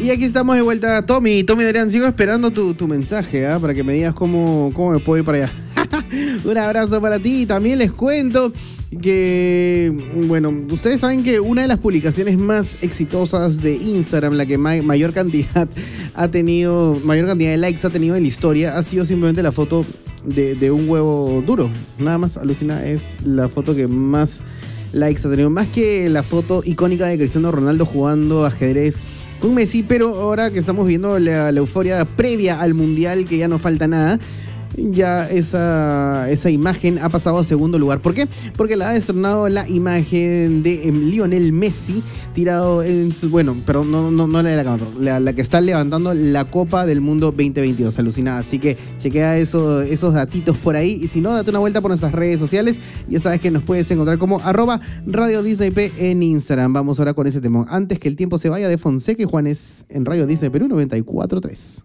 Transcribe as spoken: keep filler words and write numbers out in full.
Y aquí estamos de vuelta, Tommy. Tommy Adrián, sigo esperando tu, tu mensaje, ¿eh? Para que me digas cómo, cómo me puedo ir para allá. Un abrazo para ti. También les cuento que, bueno, ustedes saben que una de las publicaciones más exitosas de Instagram, la que ma- mayor cantidad ha tenido, mayor cantidad de likes ha tenido en la historia, ha sido simplemente la foto de, de un huevo duro. Nada más, alucina, es la foto que más likes ha tenido. Más que la foto icónica de Cristiano Ronaldo jugando ajedrez con Messi, pero ahora que estamos viendo la, la euforia previa al Mundial, que ya no falta nada, ya esa, esa imagen ha pasado a segundo lugar. ¿Por qué? Porque la ha destronado la imagen de Lionel Messi tirado en su... Bueno, pero no, no, no la de la cámara, la, la que está levantando la Copa del Mundo veinte veintidós, alucinada. Así que chequea eso, esos datitos por ahí. Y si no, date una vuelta por nuestras redes sociales. Ya sabes que nos puedes encontrar como arroba Radio Disney P en Instagram. Vamos ahora con ese tema. Antes que el tiempo se vaya, de Fonseca y Juanes en Radio Disney Perú noventa y cuatro punto tres.